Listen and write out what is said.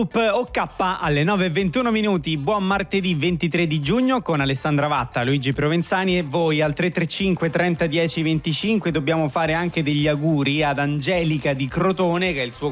OK alle 9:21 minuti. Buon martedì 23 di giugno con Alessandra Vatta, Luigi Provenzani e voi al 335 30 10 25. Dobbiamo fare anche degli auguri ad Angelica di Crotone, che è il suo